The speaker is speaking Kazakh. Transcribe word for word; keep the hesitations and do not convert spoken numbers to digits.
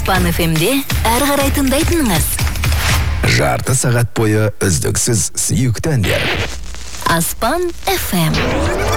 Аспан эф эмде әрі қарай тыңдайтыныңыз. Жарты сағат бойы үздіксіз сүйікті әндер. Аспан эф эм.